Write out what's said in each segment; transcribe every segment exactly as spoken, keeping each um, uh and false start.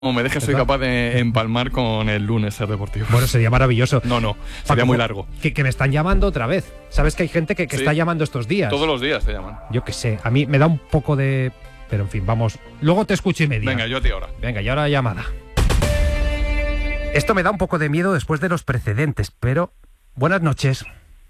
Como me dejes, soy capaz de empalmar con el lunes ser deportivo. Bueno, sería maravilloso. No, no, sería Paco, muy largo. Que, que me están llamando otra vez. ¿Sabes que hay gente que, que Sí. está llamando estos días? Todos los días te llaman. Yo qué sé, a mí me da un poco de... Pero en fin, vamos. Luego te escucho y me digas. Venga, yo a ti ahora. Venga, y ahora la llamada. Esto me da un poco de miedo después de los precedentes, pero... Buenas noches.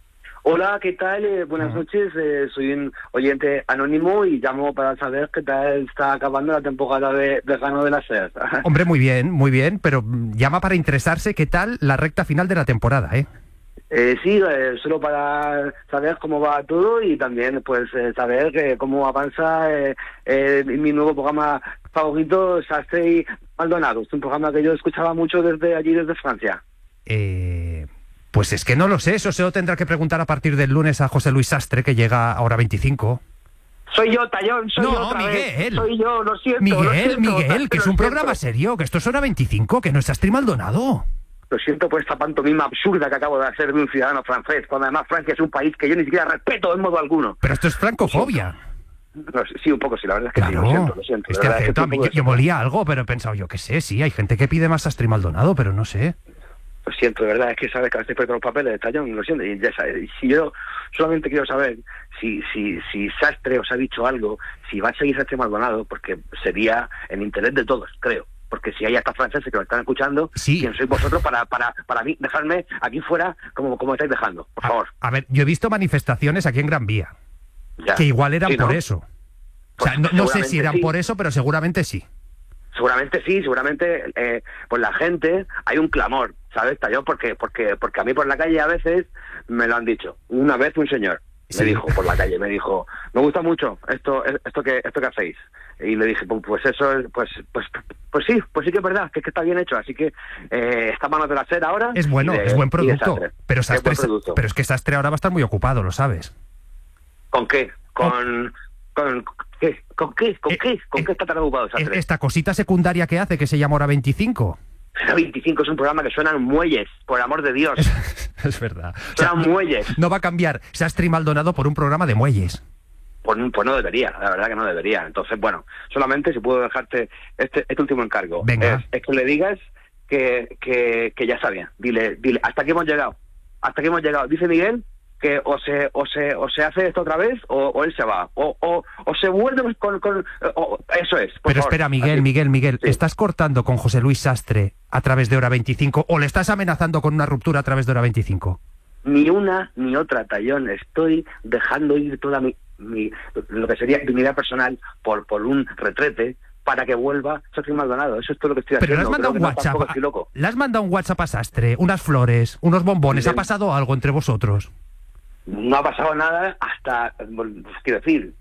Hola, ¿qué tal? Eh, buenas noches, eh, soy un oyente anónimo y llamo para saber qué tal está acabando la temporada de Verano de la SER. Hombre, muy bien, muy bien, pero llama para interesarse qué tal la recta final de la temporada, ¿eh? Eh, sí, eh, solo para saber cómo va todo y también pues eh, saber eh, cómo avanza eh, eh, mi nuevo programa favorito, Sastre y Maldonado. Es un programa que yo escuchaba mucho desde allí, desde Francia. Eh... Pues es que no lo sé, eso se lo tendrá que preguntar a partir del lunes a José Luis Sastre, que llega a hora veinticinco. Soy yo, Tallón, soy No, yo otra Miguel. vez. Soy yo, lo siento. Miguel, lo siento, Miguel, que lo es un siento. programa serio, que esto es hora veinticinco, que no es Sastre y Maldonado. Lo siento por esta pantomima absurda que acabo de hacer de un ciudadano francés, cuando además Francia es un país que yo ni siquiera respeto en modo alguno. Pero esto es francofobia. No, sí, un poco sí, la verdad es que Claro, sí, lo siento, lo siento. este la verdad es acento que a un mí, poco yo, yo molía algo, pero he pensado, yo qué sé, sí, hay gente que pide más Sastre y Maldonado, pero no sé. Lo siento, de verdad, es que sabes que a veces pierdo los papeles de Tallón, lo siento, y ya sabes, y si yo solamente quiero saber si si si Sastre os ha dicho algo, si va a seguir Sastre Maldonado, porque sería en interés de todos, creo, porque si hay hasta franceses que lo están escuchando, Sí. ¿quién sois vosotros para para para mí dejarme aquí fuera como, como estáis dejando? Por favor. A, a ver, yo he visto manifestaciones aquí en Gran Vía, Ya. que igual eran Sí, ¿no? por eso. O Pues sea, no, no sé si seguramente eran sí. por eso, pero seguramente sí. Seguramente sí, seguramente eh, pues la gente, hay un clamor, ¿sabes, Tallón? Porque, porque, porque a mí por la calle a veces me lo han dicho. Una vez un señor me Sí. dijo por la calle, me dijo, me gusta mucho esto esto que esto que hacéis. Y le dije, pues, pues eso, es- pues, pues pues sí, pues sí que es verdad, que es que está bien hecho. Así que eh, está manos de la SER ahora. Es bueno, y de- es buen y de producto. Sastre. Pero Es Sastre, buen producto. pero es que Sastre ahora va a estar muy ocupado, lo sabes. ¿Con qué? Con... ¿Con qué? ¿Con qué? ¿Con Eh, qué? ¿Con eh, qué está tan ocupado Es- Sastre? Esta cosita secundaria que hace, que se llama Hora veinticinco. La veinticinco es un programa que suenan muelles, por el amor de Dios. Es verdad. O sea, Suenan muelles. no va a cambiar Sastre y Maldonado por un programa de muelles. Pues, pues no debería, la verdad que no debería. Entonces, bueno, solamente si puedo dejarte este, este último encargo. Venga. Es, es que le digas que, que, que ya está bien. Dile, dile, hasta aquí hemos llegado. Hasta aquí hemos llegado. Dice Miguel que o se o se o se hace esto otra vez o, o él se va. O, o, o se vuelve con... con o- eso es. por Pero favor. espera, Miguel, Así. Miguel, Miguel, Sí. ¿estás cortando con José Luis Sastre a través de Hora veinticinco o le estás amenazando con una ruptura a través de Hora veinticinco? Ni una ni otra, Tallón. Estoy dejando ir toda mi, mi lo que sería mi vida personal por por un retrete para que vuelva Sastre Maldonado. Eso es todo lo que estoy Pero le haciendo. has mandado Creo un que no, WhatsApp. tampoco estoy loco. Le has mandado un WhatsApp a Sastre, unas flores, unos bombones. Miguel. ¿Ha pasado algo entre vosotros? No ha pasado nada hasta, bueno, pues, quiero decir,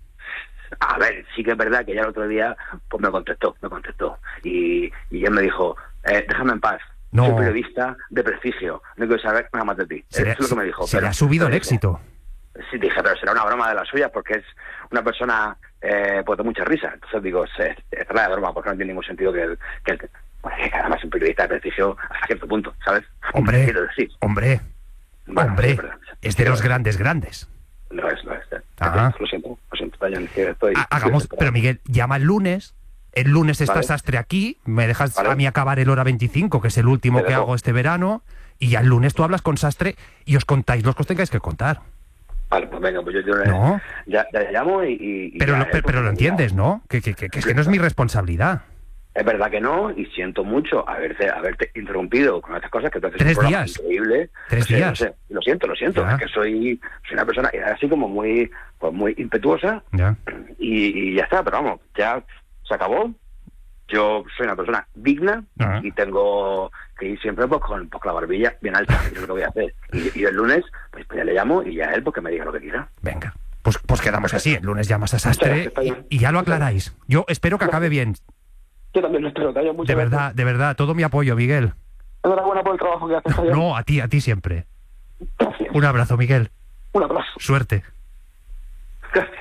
a ver, sí que es verdad que ya el otro día pues me contestó, me contestó. Y, y él me dijo, eh, déjame en paz. No. Soy periodista de prestigio, no quiero saber nada más de ti. Se, le, Eso es lo que me dijo. se le pero- ha subido el pero dije, éxito. Sí, dije, pero será una broma de las suyas porque es una persona eh, pues de mucha risa. Entonces digo, es, es la de broma porque no tiene ningún sentido que, el- que, el- pues, que además es un periodista de prestigio hasta cierto punto, ¿sabes? Hombre, Quiero decir, hombre, bueno, hombre, sí, verdad. es de los Pero- grandes, grandes. No es, no es. eh. Ah. Lo siento, lo siento, Tallón, que estoy... Ha- Hagamos, estoy pero Miguel, llama el lunes. El lunes está Vale. Sastre aquí, me dejas Vale. a mí acabar el Hora veinticinco, que es el último Te que dejo. hago este verano, y ya el lunes tú hablas con Sastre y os contáis los que os tengáis que contar. Vale, pues venga, pues yo, yo No. ya, ya le llamo y... y- y Pero, ya, lo, eh, pero, pues, pero lo ya. entiendes, ¿no? Que, que, que, que es que no es mi responsabilidad. Es verdad que no, y siento mucho haberte haberte interrumpido con estas cosas, que tú haces Tres un programa días. increíble. Tres No sé, días. no sé, lo siento, lo siento, Ya. es que soy, soy una persona así como muy pues muy impetuosa Ya. y, y ya está, pero vamos, ya se acabó. Yo soy una persona digna Ajá. y tengo que ir siempre pues, con, pues, con la barbilla bien alta, eso es lo que voy a hacer. Y, y el lunes, pues, pues ya le llamo y ya él porque me diga lo que quiera. Venga. Pues, pues quedamos así. El lunes llamas a Sastre Está bien. y, y ya lo aclaráis. Yo espero que acabe bien. Yo también lo espero, Tallón, muchas De gracias. verdad, de verdad. Todo mi apoyo, Miguel. Enhorabuena por el trabajo que haces, Tallón. No, a ti, a ti siempre. Gracias. Un abrazo, Miguel. Un abrazo. Suerte. Gracias.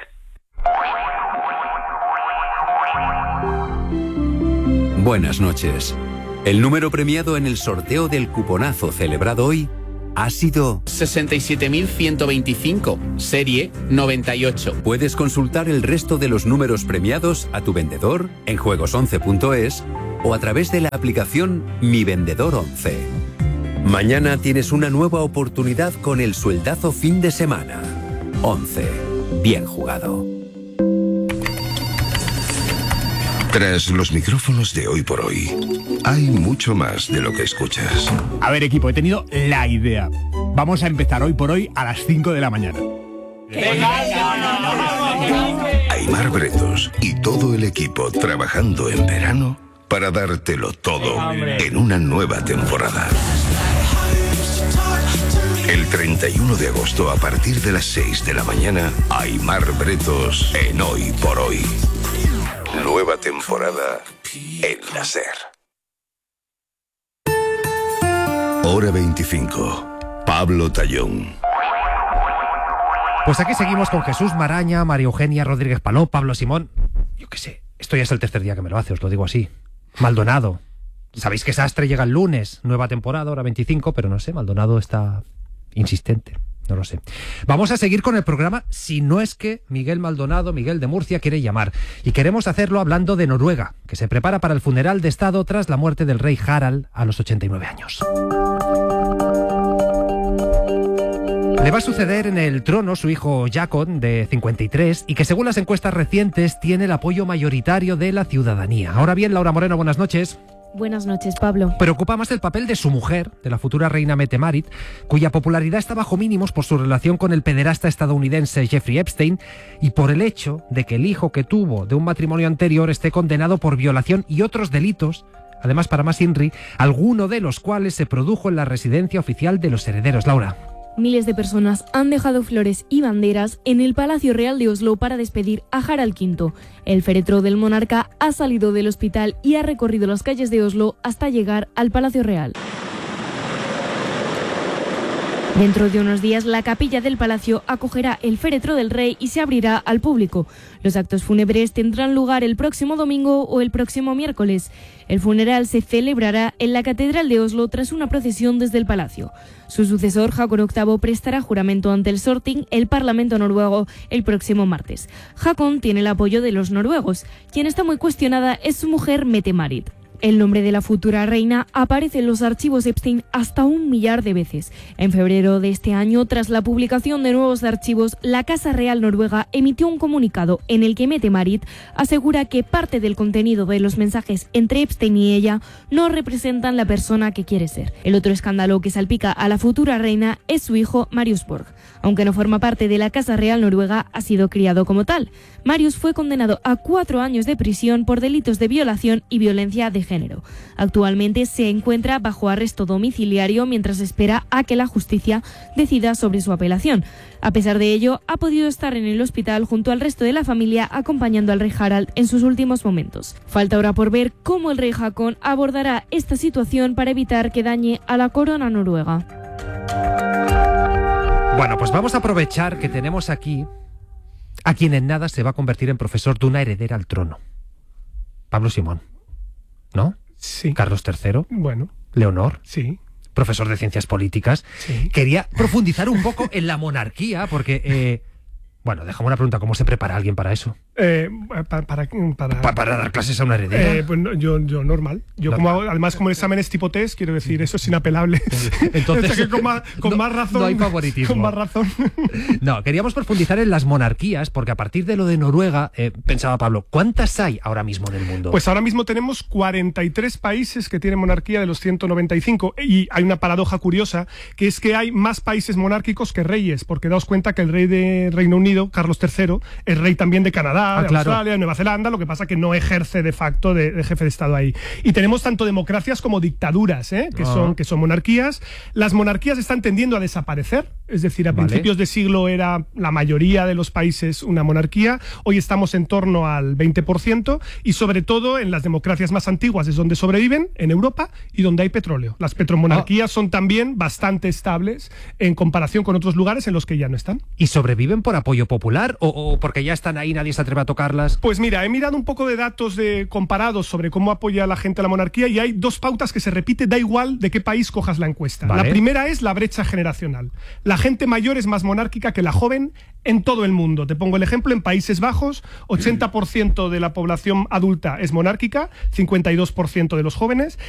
Buenas noches. El número premiado en el sorteo del cuponazo celebrado hoy ha sido... sesenta y siete mil ciento veinticinco, serie noventa y ocho. Puedes consultar el resto de los números premiados a tu vendedor en juegos once punto es o a través de la aplicación Mi Vendedor once. Mañana tienes una nueva oportunidad con el sueldazo fin de semana. once. Bien jugado. Tras los micrófonos de Hoy por Hoy, hay mucho más de lo que escuchas. A ver, equipo, he tenido la idea. Vamos a empezar Hoy por Hoy a las cinco de la mañana. Aimar Bretos y todo el equipo trabajando en verano para dártelo todo en una nueva temporada. El treinta y uno de agosto a partir de las seis de la mañana, Aimar Bretos en Hoy por Hoy. Nueva temporada en la SER. Hora veinticinco. Pablo Tallón. Pues aquí seguimos con Jesús Maraña, María Eugenia Rodríguez Paló, Pablo Simón. Yo qué sé, esto ya es el tercer día que me lo hace, os lo digo así. Maldonado. Sabéis que Sastre llega el lunes, nueva temporada, hora veinticinco, pero no sé, Maldonado está insistente. No lo sé. Vamos a seguir con el programa, si no es que Miguel Maldonado, Miguel de Murcia, quiere llamar. Y queremos hacerlo hablando de Noruega, que se prepara para el funeral de Estado tras la muerte del rey Harald a los ochenta y nueve años. Le va a suceder en el trono su hijo Jacob, de cincuenta y tres, y que según las encuestas recientes tiene el apoyo mayoritario de la ciudadanía. Ahora bien, Laura Moreno, buenas noches. Buenas noches, Pablo. Preocupa más el papel de su mujer, de la futura reina Mette-Marit, cuya popularidad está bajo mínimos por su relación con el pederasta estadounidense Jeffrey Epstein y por el hecho de que el hijo que tuvo de un matrimonio anterior esté condenado por violación y otros delitos, además para más inri, alguno de los cuales se produjo en la residencia oficial de los herederos. Laura. Miles de personas han dejado flores y banderas en el Palacio Real de Oslo para despedir a Harald quinto. El féretro del monarca ha salido del hospital y ha recorrido las calles de Oslo hasta llegar al Palacio Real. Dentro de unos días, la capilla del palacio acogerá el féretro del rey y se abrirá al público. Los actos fúnebres tendrán lugar el próximo domingo o el próximo miércoles. El funeral se celebrará en la Catedral de Oslo tras una procesión desde el palacio. Su sucesor, Håkon octavo, prestará juramento ante el Storting, el Parlamento noruego, el próximo martes. Håkon tiene el apoyo de los noruegos. Quien está muy cuestionada es su mujer Mette-Marit. El nombre de la futura reina aparece en los archivos Epstein hasta un millar de veces. En febrero de este año, tras la publicación de nuevos archivos, la Casa Real Noruega emitió un comunicado en el que Mette-Marit asegura que parte del contenido de los mensajes entre Epstein y ella no representan la persona que quiere ser. El otro escándalo que salpica a la futura reina es su hijo Marius Borg. Aunque no forma parte de la Casa Real Noruega, ha sido criado como tal. Marius fue condenado a cuatro años de prisión por delitos de violación y violencia de género. Actualmente se encuentra bajo arresto domiciliario mientras espera a que la justicia decida sobre su apelación. A pesar de ello, ha podido estar en el hospital junto al resto de la familia acompañando al rey Harald en sus últimos momentos. Falta ahora por ver cómo el rey Håkon abordará esta situación para evitar que dañe a la corona noruega. Bueno, pues vamos a aprovechar que tenemos aquí a quien en nada se va a convertir en profesor de una heredera al trono. Pablo Simón, ¿no? Sí. Carlos tercero. Bueno. Leonor. Sí. Profesor de ciencias políticas. Sí. Quería profundizar un poco en la monarquía, porque... Eh, bueno, déjame una pregunta, ¿cómo se prepara alguien para eso? Eh, para, para, para, ¿Pa para dar clases a una heredera? Eh, pues no, yo, yo normal. Yo normal. Como, además, como el examen es tipo test, quiero decir, eso es inapelable. Entonces, o sea que con más, con no, más razón. No hay favoritismo. Con más razón. No, queríamos profundizar en las monarquías, porque a partir de lo de Noruega, eh, pensaba Pablo, ¿cuántas hay ahora mismo en el mundo? Pues ahora mismo tenemos cuarenta y tres países que tienen monarquía de los ciento noventa y cinco. Y hay una paradoja curiosa, que es que hay más países monárquicos que reyes, porque daos cuenta que el rey de Reino Unido, Carlos tercero, es rey también de Canadá, ah, de claro. Australia, de Nueva Zelanda, lo que pasa que no ejerce de facto de, de jefe de Estado ahí. Y tenemos tanto democracias como dictaduras, ¿eh? que, ah. son, que son monarquías. Las monarquías están tendiendo a desaparecer, es decir, a vale. principios de siglo era la mayoría de los países una monarquía, hoy estamos en torno al veinte por ciento y sobre todo en las democracias más antiguas es donde sobreviven, en Europa, y donde hay petróleo. Las petromonarquías ah. son también bastante estables en comparación con otros lugares en los que ya no están. ¿Y sobreviven por apoyo popular o, o porque ya están ahí, nadie se atreve a tocarlas. Pues mira, he mirado un poco de datos de, comparados sobre cómo apoya la gente a la monarquía y hay dos pautas que se repite, da igual de qué país cojas la encuesta. Vale. La primera es la brecha generacional. La gente mayor es más monárquica que la joven en todo el mundo. Te pongo el ejemplo, en Países Bajos, ochenta por ciento de la población adulta es monárquica, cincuenta y dos por ciento de los jóvenes,